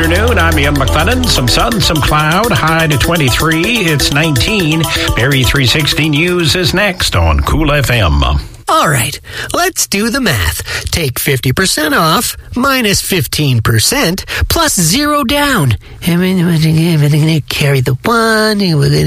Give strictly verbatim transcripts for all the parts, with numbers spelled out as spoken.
afternoon. I'm Ian McLennan. Some sun, some cloud, high to twenty-three. It's nineteen. Barrie three sixty News is next on Cool F M. All right, let's do the math. Take fifty percent off, minus fifteen percent, plus zero down. Carry the one.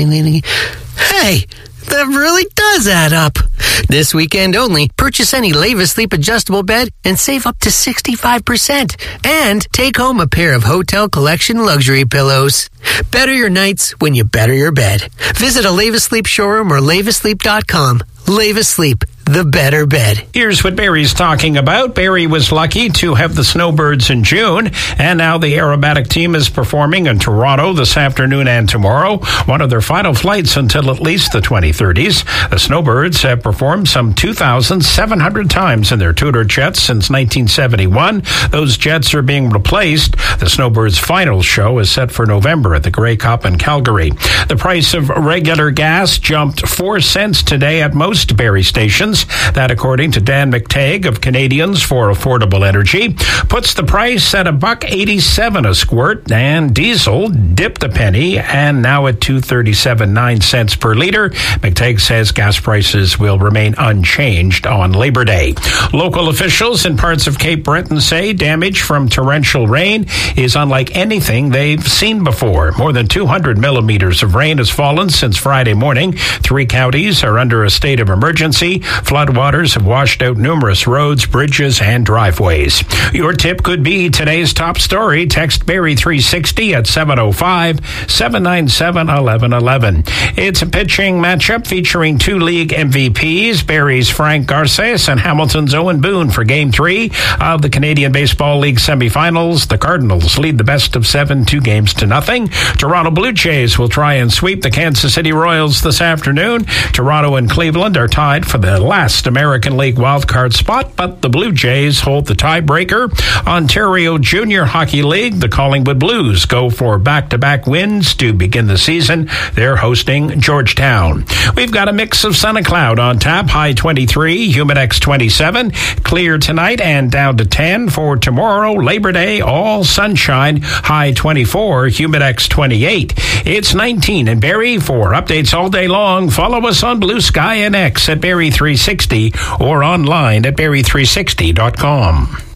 Hey, that really does add up. This weekend only, purchase any Leva Sleep adjustable bed and save up to sixty-five percent. And take home a pair of Hotel Collection luxury pillows. Better your nights when you better your bed. Visit a Leva Sleep showroom or leva sleep dot com. Leva Sleep, the better bed. Here's what Barrie's talking about. Barrie was lucky to have the Snowbirds in June, and now the aerobatic team is performing in Toronto this afternoon and tomorrow, one of their final flights until at least the twenty thirties. The Snowbirds have performed some two thousand seven hundred times in their Tudor jets since nineteen seventy-one. Those jets are being replaced. The Snowbirds' final show is set for November at the Grey Cup in Calgary. The price of regular gas jumped four cents today at most Barrie stations. That, according to Dan McTagg of Canadians for Affordable Energy, puts the price at a buck eighty-seven a squirt, and diesel dipped a penny and now at two thirty-seven nine cents per liter. McTagg says gas prices will remain unchanged on Labor Day. Local officials in parts of Cape Breton say damage from torrential rain is unlike anything they've seen before. More than two hundred millimeters of rain has fallen since Friday morning. Three counties are under a state of emergency. Floodwaters have washed out numerous roads, bridges, and driveways. Your tip could be today's top story. Text Barrie three sixty at seven oh five, seven nine seven, one one one one. It's a pitching matchup featuring two league M V Ps, Barrie's Frank Garces and Hamilton's Owen Boone for Game three of the Canadian Baseball League semifinals. The Cardinals lead the best of seven, two games to nothing. Toronto Blue Jays will try and sweep the Kansas City Royals this afternoon. Toronto and Cleveland are tied for the last American League wildcard spot, but the Blue Jays hold the tiebreaker. Ontario Junior Hockey League, the Collingwood Blues go for back-to-back wins to begin the season. They're hosting Georgetown. We've got a mix of sun and cloud on tap, high twenty-three, Humidex twenty-seven, clear tonight and down to ten for tomorrow, Labor Day, all sunshine, high twenty-four, Humidex twenty-eight. It's nineteen in Barrie. For updates all day long, follow us on Blue Sky and X at Barrie three sixty or online at barrie three sixty dot com.